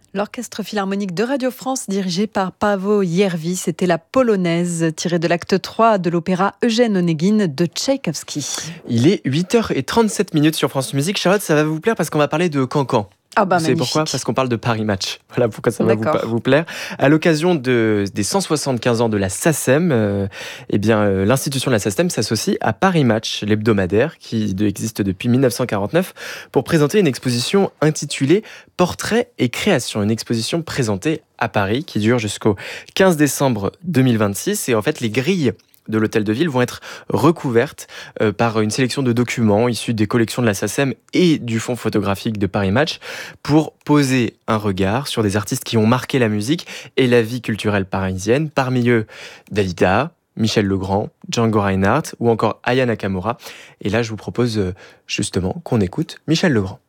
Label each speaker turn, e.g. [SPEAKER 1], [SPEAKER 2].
[SPEAKER 1] L'Orchestre philharmonique de Radio France, dirigé par Paavo Järvi, c'était la polonaise tirée de l'acte 3 de l'opéra Eugène Onégine de Tchaïkovski.
[SPEAKER 2] Il est 8h37 sur France Musique. Charlotte, ça va vous plaire parce qu'on va parler de Cancan.
[SPEAKER 1] Ah bah
[SPEAKER 2] Vous savez
[SPEAKER 1] magnifique.
[SPEAKER 2] pourquoi ? Parce qu'on parle de Paris Match. Voilà pourquoi ça va
[SPEAKER 1] D'accord.
[SPEAKER 2] vous plaire. À l'occasion des 175 ans de la SACEM, l'institution de la SACEM s'associe à Paris Match, l'hebdomadaire qui existe depuis 1949, pour présenter une exposition intitulée Portraits et créations. Une exposition présentée à Paris qui dure jusqu'au 15 décembre 2026. Et en fait, les grilles de l'hôtel de ville vont être recouvertes par une sélection de documents issus des collections de la SACEM et du fonds photographique de Paris Match pour poser un regard sur des artistes qui ont marqué la musique et la vie culturelle parisienne. Parmi eux, Dalida, Michel Legrand, Django Reinhardt ou encore Aya Nakamura. Et là, je vous propose justement qu'on écoute Michel Legrand.